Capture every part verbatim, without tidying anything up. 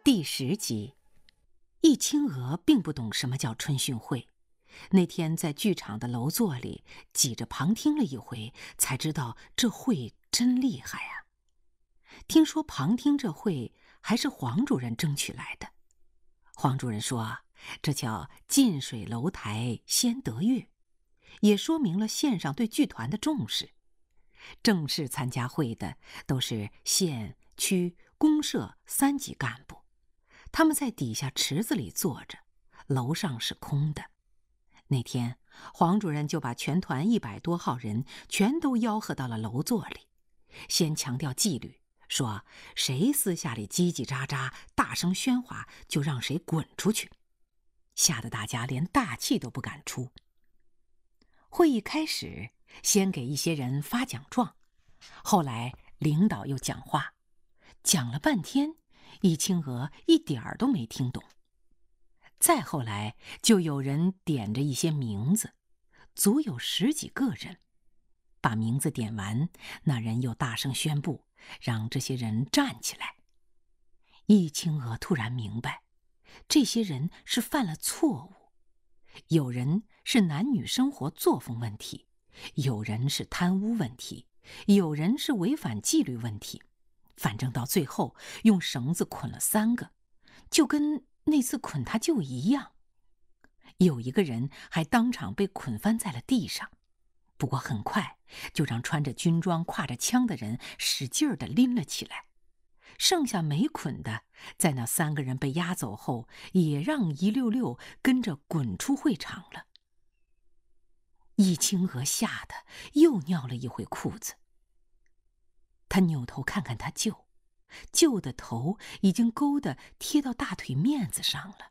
第十集，易清娥并不懂什么叫春训会，那天在剧场的楼座里挤着旁听了一回，才知道这会真厉害呀、啊。听说旁听这会还是黄主任争取来的。黄主任说，这叫近水楼台先得月，也说明了县上对剧团的重视。正式参加会的都是县、区、公社三级干部，他们在底下池子里坐着，楼上是空的。那天黄主任就把全团一百多号人全都吆喝到了楼座里，先强调纪律，说谁私下里叽叽喳喳大声喧哗，就让谁滚出去，吓得大家连大气都不敢出。会议开始，先给一些人发奖状，后来领导又讲话，讲了半天，易清娥一点儿都没听懂。再后来就有人点着一些名字，足有十几个人。把名字点完，那人又大声宣布，让这些人站起来。易清娥突然明白，这些人是犯了错误。有人是男女生活作风问题，有人是贪污问题，有人是违反纪律问题。反正到最后用绳子捆了三个，就跟那次捆他舅一样。有一个人还当场被捆翻在了地上，不过很快就让穿着军装挎着枪的人使劲儿地拎了起来。剩下没捆的，在那三个人被押走后，也让一溜溜跟着滚出会场了。易清娥吓得又尿了一回裤子。他扭头看看他舅，舅的头已经勾得贴到大腿面子上了。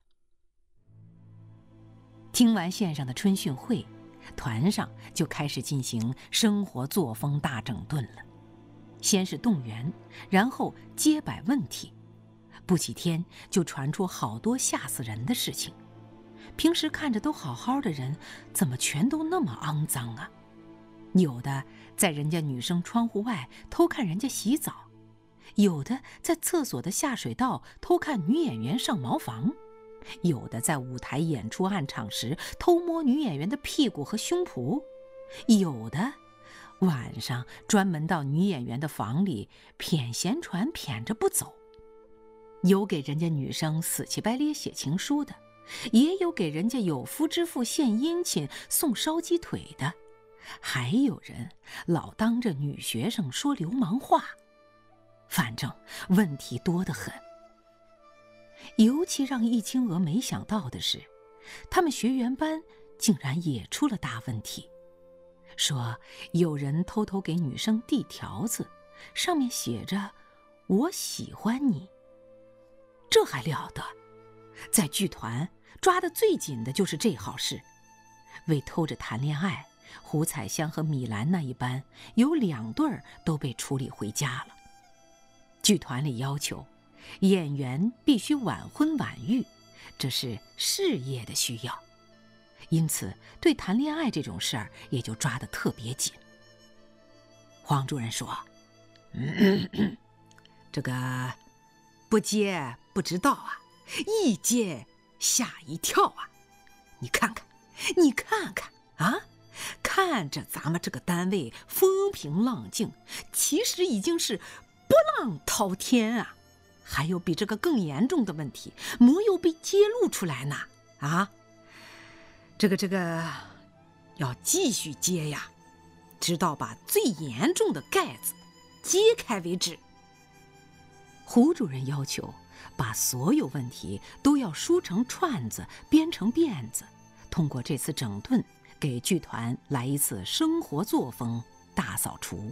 听完县上的春训会，团上就开始进行生活作风大整顿了。先是动员，然后揭摆问题，不几天就传出好多吓死人的事情。平时看着都好好的人，怎么全都那么肮脏啊？有的在人家女生窗户外偷看人家洗澡，有的在厕所的下水道偷看女演员上茅房，有的在舞台演出暗场时偷摸女演员的屁股和胸脯，有的晚上专门到女演员的房里谝闲传谝着不走。有给人家女生死乞白咧写情书的，也有给人家有夫之妇献殷勤送烧鸡腿的，还有人老当着女学生说流氓话。反正问题多得很。尤其让易清娥没想到的是，他们学员班竟然也出了大问题。说有人偷偷给女生递条子，上面写着我喜欢你。这还了得，在剧团抓得最紧的就是这号事。为偷着谈恋爱，胡彩香和米兰那一班有两对儿都被处理回家了。剧团里要求演员必须晚婚晚育，这是事业的需要，因此对谈恋爱这种事儿也就抓得特别紧。黄主任说，嗯嗯这个不接不知道啊，一接吓一跳啊。你看看你看看啊，看着咱们这个单位风平浪静，其实已经是波浪滔天啊。还有比这个更严重的问题没有被揭露出来呢啊！这个这个要继续揭呀，直到把最严重的盖子揭开为止。胡主任要求把所有问题都要梳成串子，编成辫子，通过这次整顿给剧团来一次生活作风大扫除。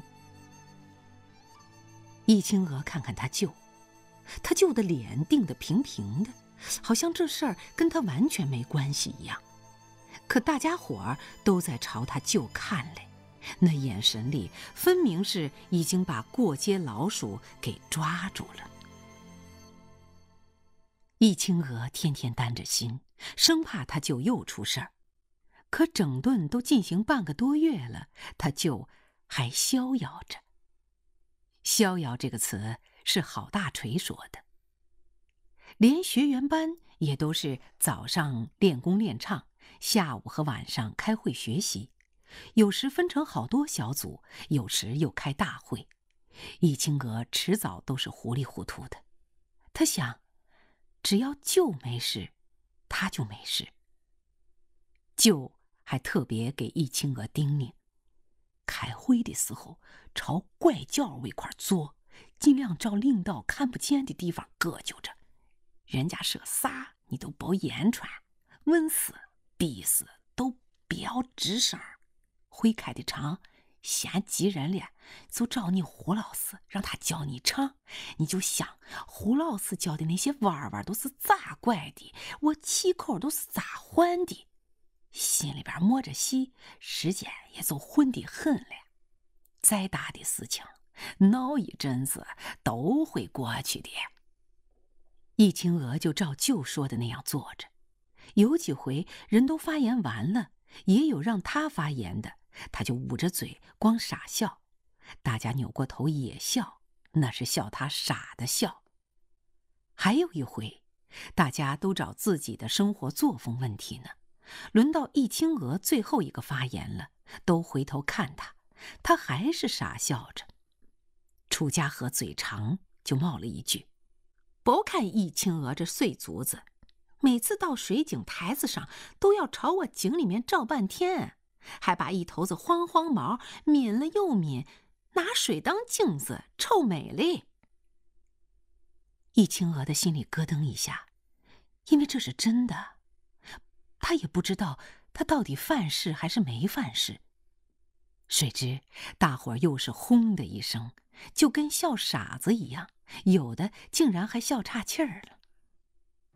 易清娥看看他舅，他舅的脸定得平平的，好像这事儿跟他完全没关系一样。可大家伙儿都在朝他舅看来，那眼神里分明是已经把过街老鼠给抓住了。易清娥天天担着心，生怕他舅又出事儿。可整顿都进行半个多月了，他舅还逍遥着。逍遥这个词是郝大锤说的。 连学员班也都是早上练功练唱，下午和晚上开会学习，有时分成好多小组，有时又开大会。易清娥迟早都是糊里糊涂的。他想，只要舅没事，他就没事。舅还特别给易清娥叮咛，开会的时候朝拐角位块坐，尽量找领导看不见的地方搁就着。人家说啥你都别言传，问事必事都不要吱声。会开的场嫌急人了，就找你胡老师让他教你唱。你就想胡老师教的那些弯弯都是咋拐的，我气口都是咋换的，心里边默着戏，时间也就混得很了。再大的事情闹一阵子都会过去的。易清娥就照舅说的那样做着，有几回人都发言完了，也有让他发言的，他就捂着嘴光傻笑，大家扭过头也笑，那是笑他傻的笑。还有一回，大家都找自己的生活作风问题呢，轮到易清娥最后一个发言了，都回头看他，他还是傻笑着。楚家河嘴长，就冒了一句：“不看易清娥这碎竹子，每次到水井台子上都要朝我井里面照半天，还把一头子慌慌毛抿了又抿，拿水当镜子，臭美嘞。”易清娥的心里咯噔一下，因为这是真的，他也不知道他到底犯事还是没犯事。谁知大伙儿又是轰的一声，就跟笑傻子一样，有的竟然还笑岔气儿了。